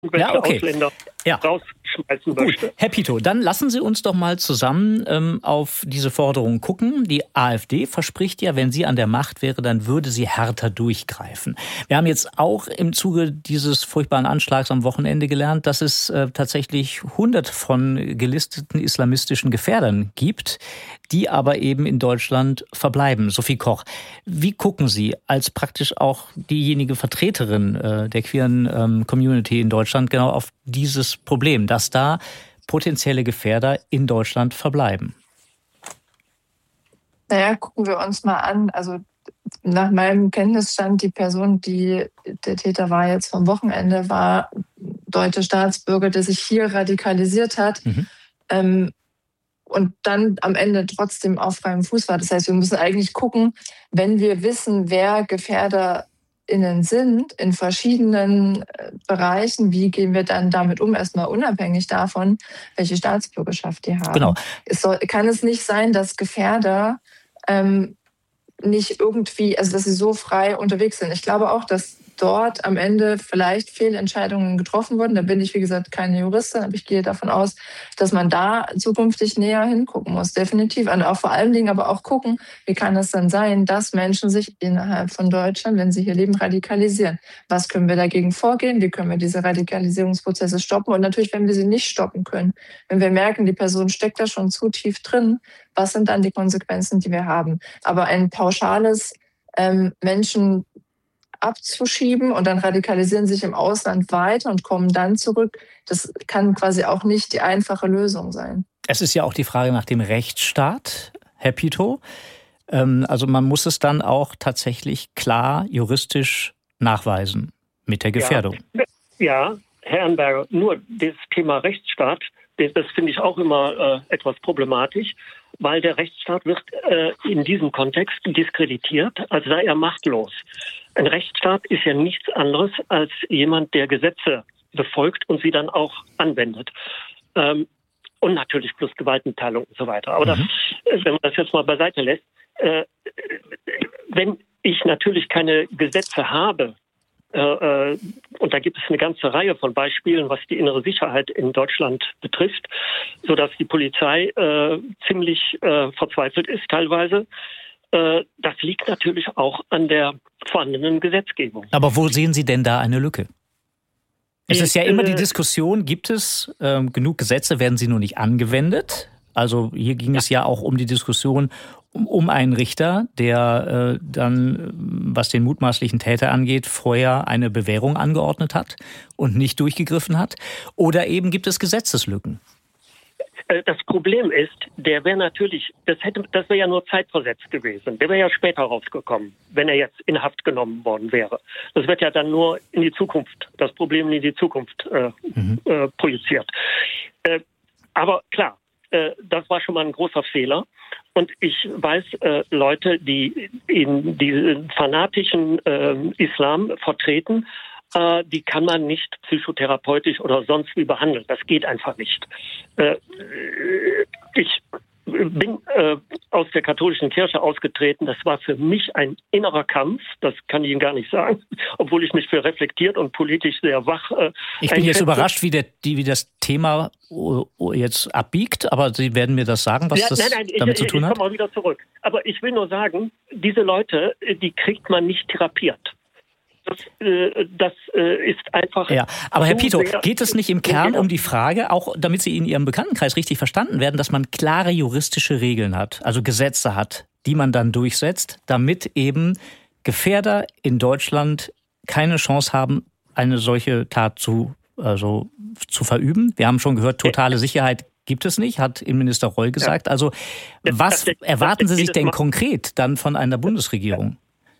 irgendwelche Ausländer rausschmeißen möchte. Gut, Herr Pito, dann lassen Sie uns doch mal zusammen auf diese Forderungen gucken. Die AfD verspricht ja, wenn sie an der Macht wäre, dann würde sie härter durchgreifen. Wir haben jetzt auch im Zuge dieses furchtbaren Anschlags am Wochenende gelernt, dass es tatsächlich Hunderte von gelisteten islamistischen Gefährdern gibt, die aber eben in Deutschland verbleiben. Sophie Koch, wie gucken Sie als praktisch auch diejenige Vertreterin der queeren Community in Deutschland genau auf dieses Problem, dass da potenzielle Gefährder in Deutschland verbleiben? Naja, gucken wir uns mal an. Also nach meinem Kenntnisstand, die Person, der Täter war jetzt vom Wochenende, war deutscher Staatsbürger, der sich hier radikalisiert hat und dann am Ende trotzdem auf freiem Fuß war. Das heißt, wir müssen eigentlich gucken, wenn wir wissen, wer GefährderInnen sind in verschiedenen Bereichen, wie gehen wir dann damit um, erstmal unabhängig davon, welche Staatsbürgerschaft die haben. Genau. Kann es nicht sein, dass Gefährder nicht irgendwie, also dass sie so frei unterwegs sind. Ich glaube auch, dass dort am Ende vielleicht Fehlentscheidungen getroffen wurden. Da bin ich, wie gesagt, keine Juristin, aber ich gehe davon aus, dass man da zukünftig näher hingucken muss, definitiv. Und auch vor allen Dingen aber auch gucken, wie kann es dann sein, dass Menschen sich innerhalb von Deutschland, wenn sie hier leben, radikalisieren. Was können wir dagegen vorgehen? Wie können wir diese Radikalisierungsprozesse stoppen? Und natürlich, wenn wir sie nicht stoppen können, wenn wir merken, die Person steckt da schon zu tief drin, was sind dann die Konsequenzen, die wir haben? Aber ein pauschales Menschen abzuschieben und dann radikalisieren sich im Ausland weiter und kommen dann zurück, das kann quasi auch nicht die einfache Lösung sein. Es ist ja auch die Frage nach dem Rechtsstaat, Herr Pito. Also man muss es dann auch tatsächlich klar juristisch nachweisen mit der Gefährdung. Ja, Herr Ehrenberger, nur das Thema Rechtsstaat, das finde ich auch immer etwas problematisch, weil der Rechtsstaat wird in diesem Kontext diskreditiert, als sei er machtlos. Ein Rechtsstaat ist ja nichts anderes als jemand, der Gesetze befolgt und sie dann auch anwendet. Und natürlich plus Gewaltenteilung und so weiter. Aber wenn man das jetzt mal beiseite lässt, wenn ich natürlich keine Gesetze habe, und da gibt es eine ganze Reihe von Beispielen, was die innere Sicherheit in Deutschland betrifft, sodass die Polizei ziemlich verzweifelt ist teilweise. Das liegt natürlich auch an der vorhandenen Gesetzgebung. Aber wo sehen Sie denn da eine Lücke? Es ist ja immer die Diskussion, gibt es genug Gesetze, werden sie nur nicht angewendet? Also hier ging es ja auch um die Diskussion um einen Richter, der dann, was den mutmaßlichen Täter angeht, vorher eine Bewährung angeordnet hat und nicht durchgegriffen hat. Oder eben gibt es Gesetzeslücken? Das Problem ist, der wäre natürlich, das wäre ja nur zeitversetzt gewesen. Der wäre ja später rausgekommen, wenn er jetzt in Haft genommen worden wäre. Das wird ja dann nur in die Zukunft, das Problem in die Zukunft projiziert. Aber klar, das war schon mal ein großer Fehler. Und ich weiß, Leute, die in diesen fanatischen Islam vertreten, die kann man nicht psychotherapeutisch oder sonst wie behandeln. Das geht einfach nicht. Ich bin aus der katholischen Kirche ausgetreten. Das war für mich ein innerer Kampf. Das kann ich Ihnen gar nicht sagen, obwohl ich mich für reflektiert und politisch sehr wach Ich bin jetzt überrascht, wie das Thema jetzt abbiegt, aber Sie werden mir das sagen, was das damit zu tun hat? Ich komme mal wieder zurück. Aber ich will nur sagen, diese Leute, die kriegt man nicht therapiert. Das ist einfach... Ja, aber Herr Pito, geht es nicht im Kern um die Frage, auch damit Sie in Ihrem Bekanntenkreis richtig verstanden werden, dass man klare juristische Regeln hat, also Gesetze hat, die man dann durchsetzt, damit eben Gefährder in Deutschland keine Chance haben, eine solche Tat zu verüben? Wir haben schon gehört, totale Sicherheit gibt es nicht, hat Innenminister Reul gesagt. Also was erwarten Sie sich denn konkret dann von einer Bundesregierung?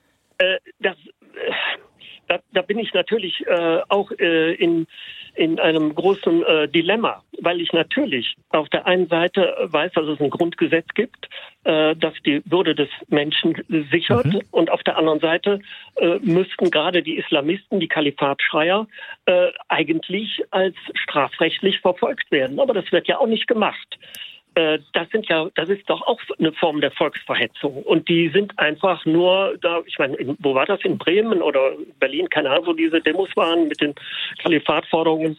Da bin ich natürlich auch in einem großen Dilemma, weil ich natürlich auf der einen Seite weiß, dass es ein Grundgesetz gibt, das die Würde des Menschen sichert, und auf der anderen Seite müssten gerade die Islamisten, die Kalifatschreier, eigentlich als strafrechtlich verfolgt werden. Aber das wird ja auch nicht gemacht. Das ist doch auch eine Form der Volksverhetzung. Und die sind einfach nur da, ich meine, wo war das? In Bremen oder Berlin? Keine Ahnung, wo diese Demos waren mit den Kalifatforderungen.